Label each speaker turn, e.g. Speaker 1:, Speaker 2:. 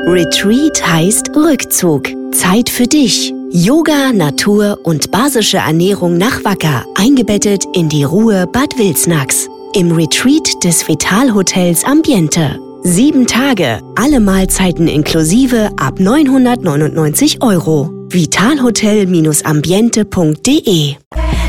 Speaker 1: Retreat heißt Rückzug. Zeit für dich. Yoga, Natur und basische Ernährung nach Wacker, eingebettet in die Ruhe Bad Wilsnax. Im Retreat des Vitalhotels Ambiente. 7 Tage, alle Mahlzeiten inklusive ab 999 €. vitalhotel-ambiente.de